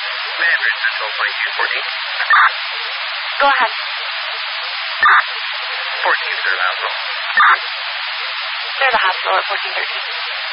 May I bridge this 122214? Go ahead. 14, clear the hospital. Clear the hospital at 1413.